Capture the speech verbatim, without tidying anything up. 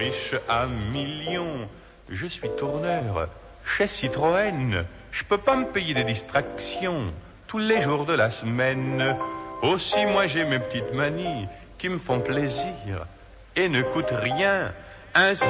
Riche à millions, je suis tourneur chez Citroën. Je peux pas me payer des distractions tous les jours de la semaine. Aussi, moi j'ai mes petites manies qui me font plaisir et ne coûtent rien. Ainsi